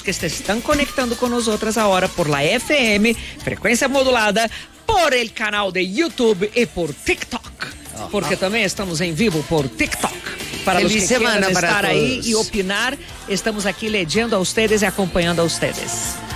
que se están conectando con nosotras ahora por la FM, frecuencia modulada, por el canal de YouTube y por TikTok. Porque también estamos en vivo por TikTok. Para Feliz los que semana quieran para estar ahí todos. y opinar, estamos aquí leyendo a ustedes y acompañando a ustedes.